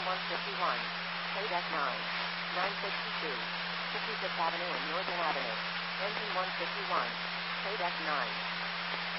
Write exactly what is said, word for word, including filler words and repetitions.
one fifty-one. Plate F nine. nine sixty-two. fifty-fifth Avenue and Northern Avenue. Engine one fifty-one. Plate F nine.